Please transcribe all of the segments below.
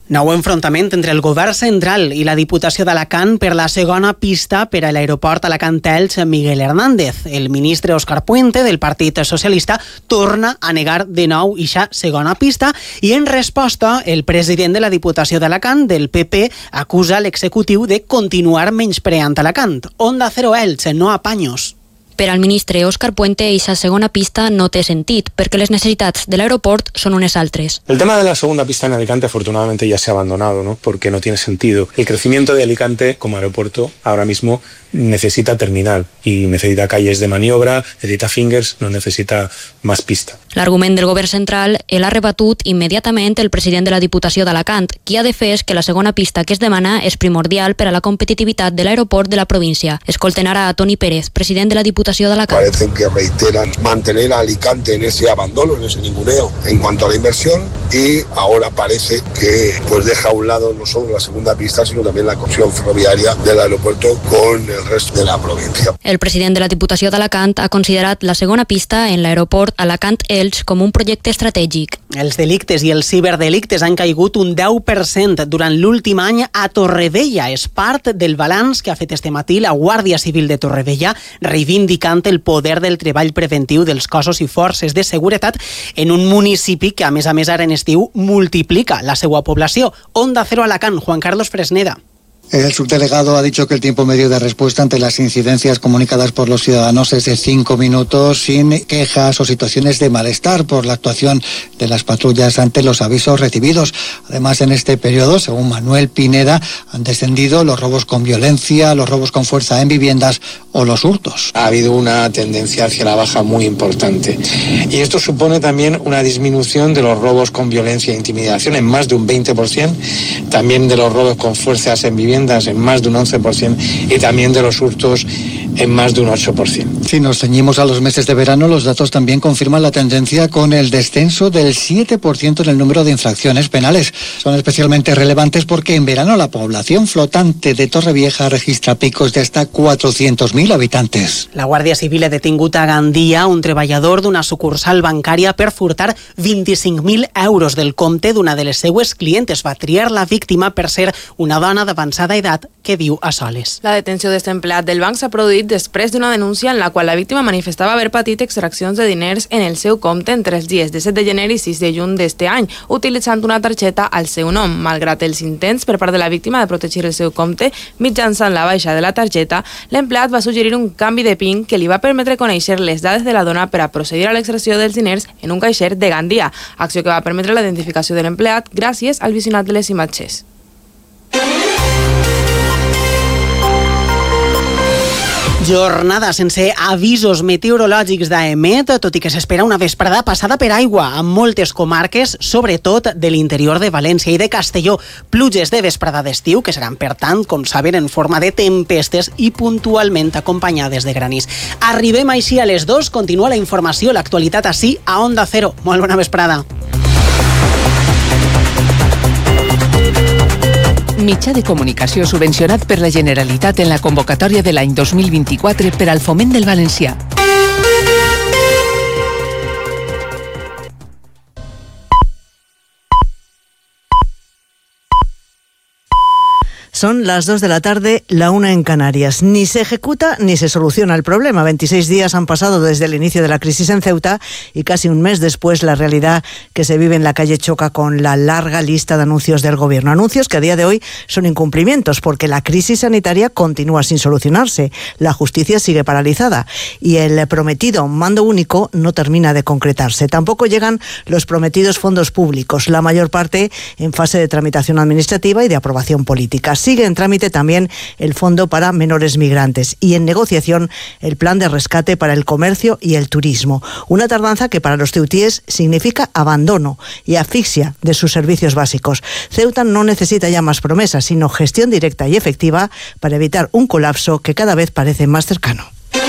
Nou enfrontament entre el govern central i la Diputació d'Alacant per la segona pista per a l'aeroport Alacant-Elx Miguel Hernández. El ministre Òscar Puente del Partit Socialista torna a negar de nou ixa segona pista i en resposta el president de la Diputació d'Alacant del PP acusa l'executiu de continuar menyspreant Alacant. Onda Cero Elx, no apaños. Per al ministre Òscar Puente, eixa segona pista no té sentit, perquè les necessitats de l'aeroport són unes altres. El tema de la segunda pista en Alicante afortunadamente ya se ha abandonado, ¿no? Porque no tiene sentido. El crecimiento de Alicante como aeropuerto ahora mismo necesita terminal y necesita calles de maniobra, necesita fingers, no necesita más pista. L'argument del govern central l'ha rebatut immediatament el president de la Diputació d'Alacant, qui ha defès que la segona pista que es demana és primordial per a la competitivitat de l'aeroport de la província. Escolten ara a Toni Pérez, president de la Diputació d'Alacant. Parecen que reiteran mantener a Alicante en ese abandono, en ese ninguneo en cuanto a la inversión, y ahora parece que pues deja a un lado no solo la segunda pista, sino también la conexión ferroviaria del aeropuerto con el resto de la província. El president de la Diputació d'Alacant ha considerat la segona pista en l'aeroport Alacant-Elx com un projecte estratègic. Els delictes i els ciberdelictes han caigut un 10% durant l'últim any a Torrevella. És part del balanç que ha fet este matí la Guàrdia Civil de Torrevella, reivindicant el poder del treball preventiu dels cossos i forces de seguretat en un municipi que, a més ara en estiu, multiplica la seva població. Onda Cero Alacant, Juan Carlos Fresneda. El subdelegado ha dicho que el tiempo medio de respuesta ante las incidencias comunicadas por los ciudadanos es de 5 minutos sin quejas o situaciones de malestar por la actuación de las patrullas ante los avisos recibidos. Además, en este periodo, según Manuel Pineda, han descendido los robos con violencia, los robos con fuerza en viviendas o los hurtos. Ha habido una tendencia hacia la baja muy importante. Y esto supone también una disminución de los robos con violencia e intimidación en más de un 20%, también de los robos con fuerzas en viviendas en más de un 11% y también de los hurtos en más de un 8%. Si nos ceñimos a los meses de verano, los datos también confirman la tendencia con el descenso del 7% en el número de infracciones penales. Son especialmente relevantes porque en verano la población flotante de Torrevieja registra picos de hasta 400.000 habitantes. La Guàrdia Civil ha detingut a Gandia un treballador d'una sucursal bancària per furtar 25.000 euros del compte d'una de les seues clientes. Va triar la víctima per ser una dona d'avançada edat que viu a soles. La detenció d'aquest empleat del banc s'ha produït després d'una denúncia en la qual la víctima manifestava haver patit extraccions de diners en el seu compte entre els dies de 7 de gener i 6 de juny d'este any, utilitzant una targeta al seu nom. Malgrat els intents per part de la víctima de protegir el seu compte mitjançant la baixa de la targeta, l'empleat va suggerir un canvi de PIN que li va permetre conèixer les dades de la dona per a procedir a l'extracció dels diners en un caixer de Gandia, acció que va permetre la identificació de l'empleat gràcies al visionat de les imatges. Jornada sense avisos meteorològics d'EMET, tot i que s'espera una vesprada passada per aigua en moltes comarques, sobretot de l'interior de València i de Castelló. Pluges de vesprada d'estiu, que seran, per tant, com saben, en forma de tempestes i puntualment acompanyades de granís. Arribem així a les 2, continua la informació, l'actualitat ací a Onda Cero. Molt bona vesprada. Mitjà de comunicació subvencionat per la Generalitat en la convocatòria de l'any 2024 per al foment del valencià. Son las 2 de la tarde, la 1 en Canarias. Ni se ejecuta ni se soluciona el problema. 26 días han pasado desde el inicio de la crisis en Ceuta y casi un mes después la realidad que se vive en la calle choca con la larga lista de anuncios del gobierno. Anuncios que a día de hoy son incumplimientos porque la crisis sanitaria continúa sin solucionarse. La justicia sigue paralizada y el prometido mando único no termina de concretarse. Tampoco llegan los prometidos fondos públicos, la mayor parte en fase de tramitación administrativa y de aprobación política. Sigue en trámite también el Fondo para Menores Migrantes y en negociación el Plan de Rescate para el Comercio y el Turismo. Una tardanza que para los ceutíes significa abandono y asfixia de sus servicios básicos. Ceuta no necesita ya más promesas, sino gestión directa y efectiva para evitar un colapso que cada vez parece más cercano.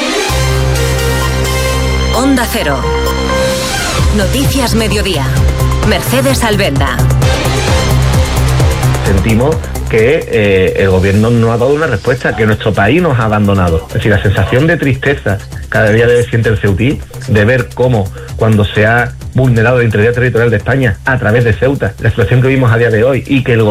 Onda Cero. Noticias Mediodía. Mercedes Albenda. Sentimos que el gobierno no ha dado una respuesta, que nuestro país nos ha abandonado. Es decir, la sensación de tristeza cada día debe siente el ceutí de ver cómo cuando se ha vulnerado la integridad territorial de España a través de Ceuta, la situación que vimos a día de hoy y que el